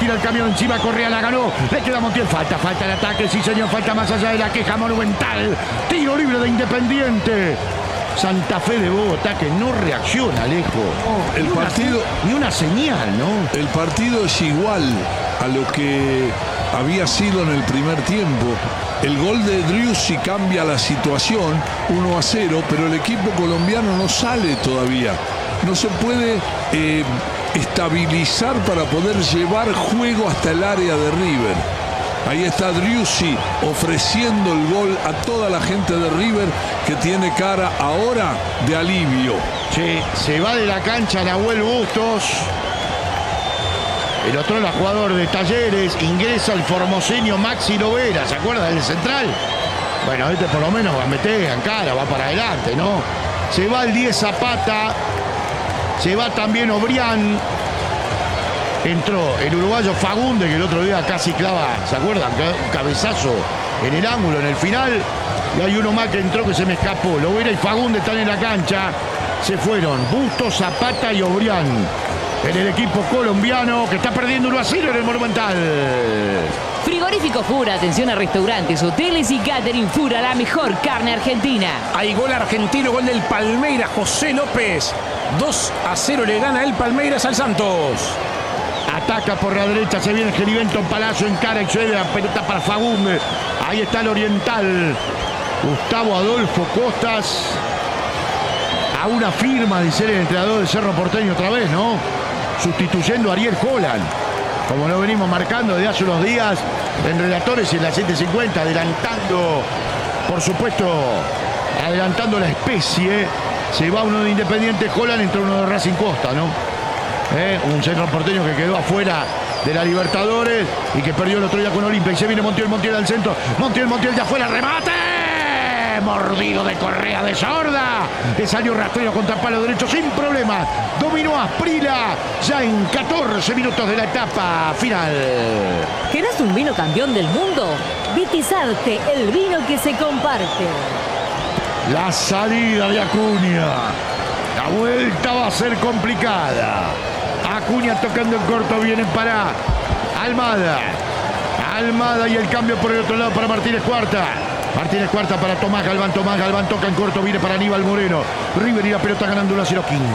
tira el camión encima, Correa la ganó, le queda Montiel, falta el ataque, sí señor, falta más allá de la queja monumental, tiro libre de Independiente. Santa Fe de Bogotá que no reacciona, Alejo. No, el partido, ni una señal, ¿no? El partido es igual a lo que había sido en el primer tiempo. El gol de Driussi cambia la situación, 1-0, pero el equipo colombiano no sale todavía. No se puede estabilizar para poder llevar juego hasta el área de River. Ahí está Driussi ofreciendo el gol a toda la gente de River que tiene cara ahora de alivio. Sí, se va de la cancha Nahuel Bustos. El otro era jugador de Talleres, ingresa el formoseño Maxi Lovera, ¿se acuerda del central? Bueno, este por lo menos va a meter en cara, va para adelante, ¿no? Se va el 10 Zapata, se va también Obrián. Entró el uruguayo Fagunde, que el otro día casi clava, ¿se acuerdan? Un cabezazo en el ángulo, en el final. Y hay uno más que entró que se me escapó. Lovera y Fagunde están en la cancha. Se fueron Bustos, Zapata y Obrián. En el equipo colombiano que está perdiendo 1-0 en el Monumental. Frigorífico Fura, atención a restaurantes, hoteles y catering. Fura, la mejor carne argentina. Hay gol argentino, gol del Palmeiras, José López. 2-0 le gana el Palmeiras al Santos. Ataca por la derecha, se viene Gerivento Palacio, encara y suele la pelota para Fagunde. Ahí está el oriental Gustavo Adolfo Costas. A una firma de ser el entrenador de Cerro Porteño otra vez, ¿no? Sustituyendo a Ariel Holland, como lo venimos marcando desde hace unos días en Relatores y en la 750, adelantando, por supuesto, adelantando la especie. Se va uno de Independiente Holland, entra uno de Racing Costa, ¿no? Un Cerro Porteño que quedó afuera de la Libertadores y que perdió el otro día con Olimpia. Y se viene Montiel al centro. Montiel ya afuera, remate. Mordido de Correa de Sorda. Le salió rastreo contra palo derecho sin problema. Dominó a Asprila ya en 14 minutos de la etapa final. ¿Querés un vino campeón del mundo? Vitizarte, el vino que se comparte. La salida de Acuña. La vuelta va a ser complicada. Acuña tocando en corto, viene para Almada y el cambio por el otro lado para Martínez Cuarta. Martínez Cuarta para Tomás Galván toca en corto, viene para Aníbal Moreno. River y la pelota ganando 1-0-15.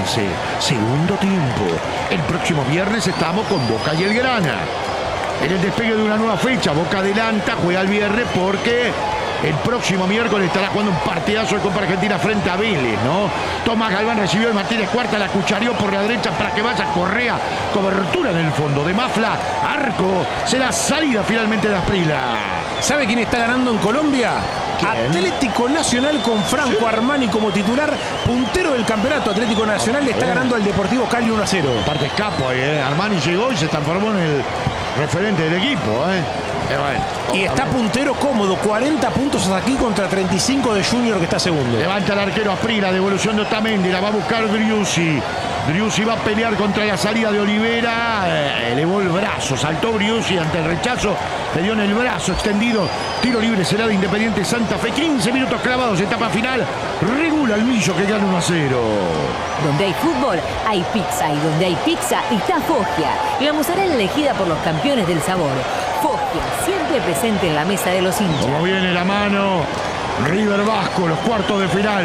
Segundo tiempo. El próximo viernes estamos con Boca y el Grana. En el despegue de una nueva fecha, Boca adelanta, juega el viernes porque el próximo miércoles estará jugando un partidazo de Copa Argentina frente a Vélez, ¿no? Tomás Galván recibió de Martínez Cuarta, la cuchareó por la derecha para que vaya Correa. Cobertura en el fondo de Mafla. Arco. Será salida finalmente de Asprila. ¿Sabe quién está ganando en Colombia? ¿Quién? Atlético Nacional con Franco Armani como titular. Puntero del campeonato. Atlético Nacional le está ganando al Deportivo Cali 1-0. Aparte es capo ahí, Armani llegó y se transformó en el referente del equipo, Bueno, y está puntero cómodo, 40 puntos hasta aquí contra 35 de Junior que está segundo. Levanta el arquero Asprila, devolución de Otamendi, la va a buscar Driussi. Driussi va a pelear contra la salida de Olivera, elevó el brazo, saltó Driussi ante el rechazo, le dio en el brazo extendido. Tiro libre será de Independiente Santa Fe, 15 minutos clavados, etapa final. Regula el Millo que gana 1-0. Donde hay fútbol, hay pizza. Y donde hay pizza, está Foggia. La mozzarella elegida por los campeones del sabor. Foggia, siempre presente en la mesa de los hinchas. Como viene la mano, River Vasco, los cuartos de final.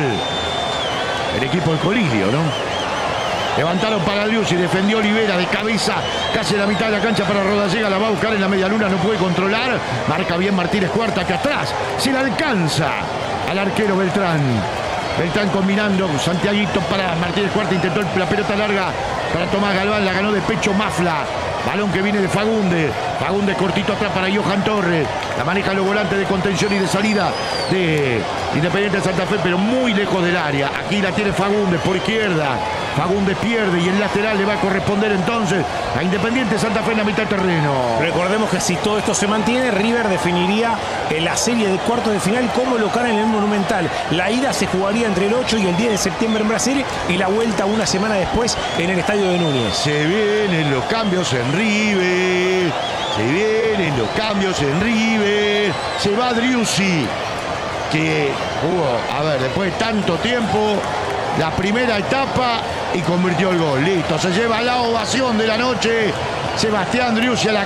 El equipo de Colidio, ¿no? Levantaron para Driussi, defendió Olivera de cabeza, casi en la mitad de la cancha para Rodallega, la va a buscar en la media luna, no puede controlar. Marca bien Martínez Cuarta, que atrás se le alcanza al arquero Beltrán. Beltrán combinando, Santiaguito para Martínez Cuarta, intentó la pelota larga para Tomás Galván, la ganó de pecho Mafla. Balón que viene de Fagunde. Fagunde cortito atrás para Johan Torres. La maneja los volantes de contención y de salida de Independiente de Santa Fe, pero muy lejos del área. Aquí la tiene Fagunde por izquierda. Fagunde pierde y el lateral le va a corresponder entonces a Independiente Santa Fe en la mitad del terreno. Recordemos que si todo esto se mantiene, River definiría la serie de cuartos de final como local en el Monumental. La ida se jugaría entre el 8 y el 10 de septiembre en Brasil y la vuelta una semana después en el Estadio de Núñez. Se vienen los cambios en River. Se vienen los cambios en River. Se va Driussi, que jugó, después de tanto tiempo, la primera etapa y convirtió el gol. Listo, se lleva la ovación de la noche. Sebastián Driussi a la